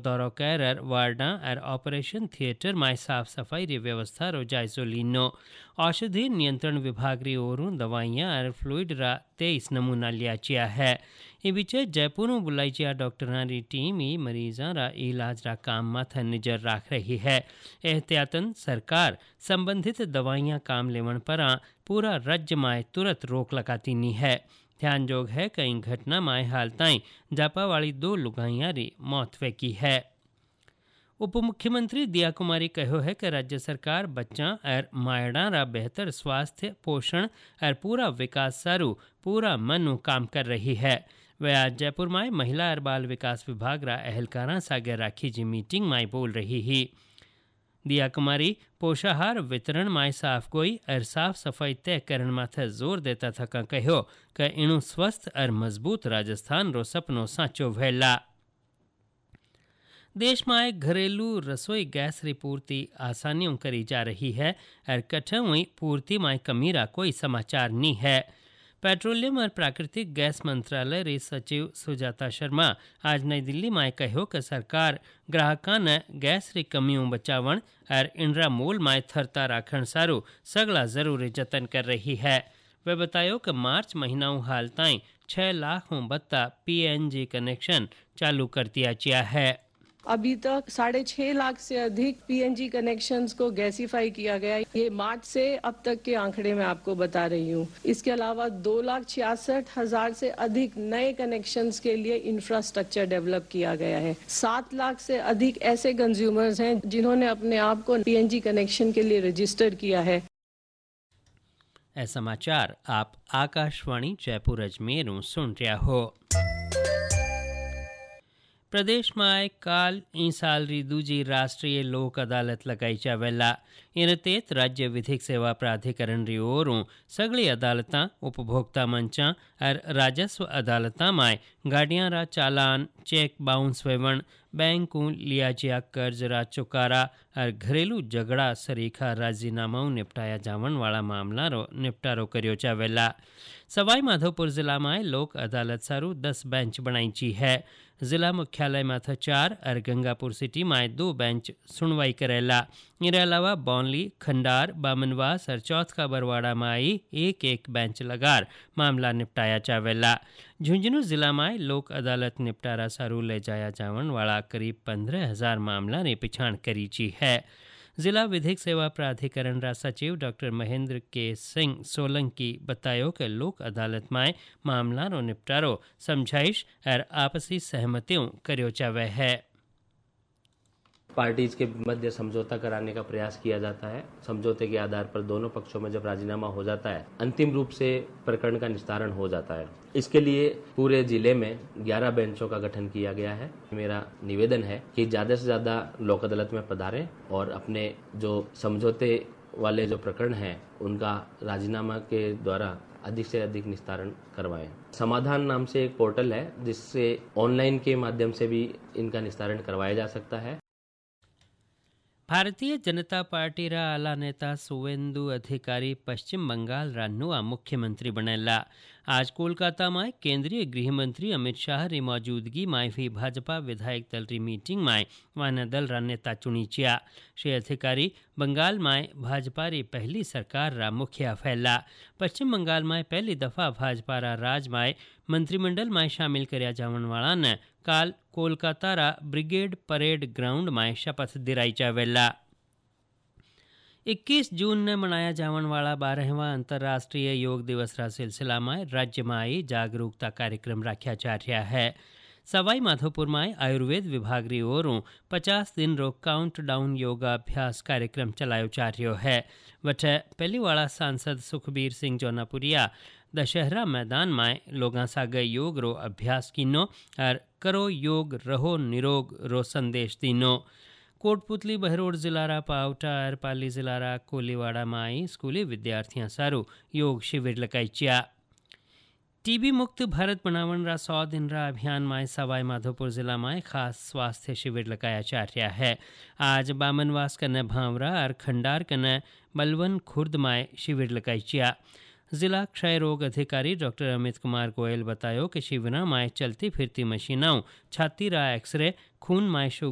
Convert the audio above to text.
दौरो कैरर वार्डा और operation theatre my साफ सफाई री व्यवस्था रो जायजो लीनो। औषधि नियंत्रण विभाग री ओरों दवाइयां और फ्लूइड रा 23 नमूना लिया चिया है। ये बीचे जयपुर में बुलाई चिया डॉक्टरां री टीम ही मरीजां रा इलाज रा काम माथे नजर राख रही है। एहतियातन सरकार संबंधित दवाइयां काम लेवन पर पूरा राज्य में तुरंत रोक लगाती नी है। ध्यान जोग है कई घटना में हाल ताई जापा वाली 2 लुगाइयां री मौत की है। उप मुख्यमंत्री दिया कुमारी कहो है कि राज्य सरकार बच्चा और मायड़ा रा बेहतर स्वास्थ्य पोषण और पूरा विकास सारू पूरा मनु काम कर रही है। वे आज जयपुर में महिला और बाल विकास विभाग रा एहलकारा सागे राखी जी मीटिंग में बोल रही ही। दिया कुमारी पोषाहार वितरण में साफ गोई और साफ सफाई तय करने माथे जोर देता था कहो कि इणु स्वस्थ और मजबूत राजस्थान रो सपनो साचो वेला। देश में घरेलू रसोई गैस री पूर्ति आसानियों करी जा रही है और कठिन हुई पूर्ति में कमी रा कोई समाचार नहीं है। पेट्रोलियम और प्राकृतिक गैस मंत्रालय री सचिव सुजाता शर्मा आज नई दिल्ली में कहो कि सरकार ग्राहकों ने गैस री कमियों बचावन और इनरा मूल में थरता राखण सारू सगला जरूरी जतन कर रही है। वे बतायो कि मार्च महीना हाल ताई 6 लाख बत्ता PNG कनेक्शन चालू कर दिया गया है। अभी तक 6.5 लाख से अधिक PNG कनेक्शंस को गैसीफाई किया गया। ये मार्च से अब तक के आंकड़े मैं आपको बता रही हूँ। इसके अलावा 2,66,000 से अधिक नए कनेक्शंस के लिए इंफ्रास्ट्रक्चर डेवलप किया गया है। 7 लाख से अधिक ऐसे कंज्यूमर्स हैं जिन्होंने अपने आप को PNG कनेक्शन के लिए रजिस्टर किया है। ऐ समाचार आप आकाशवाणी जयपुर अजमेर सुन रहा हो। प्रदेश में काल ई साल री दूजी राष्ट्रीय लोक अदालत लगाई जावेला। इन तेत राज्य विधिक सेवा प्राधिकरण री ओरों सगली अदालतां उपभोक्ता मंचा और राजस्व अदालतां में गाड़ियां रा चालान चेक बाउंस वेवण बैंक लिया जिया कर्ज रा चुकारा और घरेलू झगड़ा सरीखा राजीनामाओं निपटाया जावन वाला मामला रो निपटारो कर्यो जावेला। सवाई माधोपुर जिला में लोक अदालत सारू 10 बेंच बनाई है। जिला मुख्यालय में 4 और गंगापुर सिटी में 2 बेंच सुनवाई करेला। इसके अलावा बौनली खंडार बामनवास और चौथा बरवाड़ा में एक बेंच लगार मामला निपटाया जावेला। झुंझुनू जिला में लोक अदालत निपटारा सारू ले जाया जावन वाला करीब 15,000 मामला ने पिछाण करी ची है। जिला विधिक सेवा प्राधिकरण रा सचिव डॉक्टर महेंद्र के सिंह सोलंकी बतायो कि लोक अदालत में मामला रो निपटारो समझाइश और आपसी सहमतियों कर्यो जावे है। पार्टीज के मध्य समझौता कराने का प्रयास किया जाता है। समझौते के आधार पर दोनों पक्षों में जब राजीनामा हो जाता है अंतिम रूप से प्रकरण का निस्तारण हो जाता है। इसके लिए पूरे जिले में 11 बेंचों का गठन किया गया है। मेरा निवेदन है कि ज्यादा से ज्यादा लोक अदालत में पधारें और अपने जो समझौते वाले जो प्रकरण हैं उनका राजीनामा के द्वारा अधिक से अधिक निस्तारण करवाएं। समाधान नाम से एक पोर्टल है जिससे ऑनलाइन के माध्यम से भी इनका निस्तारण करवाया जा सकता है। भारतीय जनता पार्टी रा आला नेता सुवेंदु अधिकारी पश्चिम बंगाल रा नुआ मुख्यमंत्री बनेला। आज कोलकाता में केंद्रीय गृह मंत्री अमित शाह री मौजूदगी में भी भाजपा विधायक दल री मीटिंग में वाना दल रा नेता चुनी चिया। श्री अधिकारी बंगाल में भाजपा री पहली सरकार रा मुखिया फैला। पश्चिम बंगाल में पहली दफा भाजपा रा राज में मंत्रिमंडल में शामिल करया जावन वाला ने काल कोलकाता रा ब्रिगेड परेड ग्राउंड में शपथ दिलाई जावेला। 21 जून ने मनाया जावन वाला 12वां अंतर्राष्ट्रीय योग दिवस रा सिलसिला में राज्य में जागरूकता कार्यक्रम रखा जा रहा है। सवाई माधोपुर में आयुर्वेद विभाग री ओरों 50 दिन रो काउंटडाउन योगाभ्यास कार्यक्रम चलायो जा रहा है। वठे पहली वाला सांसद सुखबीर सिंह जौनापुरिया दशहरा मैदान में लोगां सागे योग रो अभ्यास कीनो और करो योग रहो निरोग रो संदेश दीनो। कोटपुतली बहरोड जिला रा पावटा और पाली जिला रा कोलीवाड़ा में स्कूली विद्यार्थियों सारू योग शिविर लगाईचिया। टीबी मुक्त भारत बनावन रा 100 दिन रा अभियान में सवाई माधोपुर जिला में खास स्वास्थ्य शिविर लगाया जा रहा है। आज बामनवास कने भावरा और खंडार कने बलवन खुर्द में शिविर लगाईचिया। जिला क्षय रोग अधिकारी डॉक्टर अमित कुमार गोयल बतायो कि शिविर में चलती फिरती मशीनों छाती रा एक्सरे खून में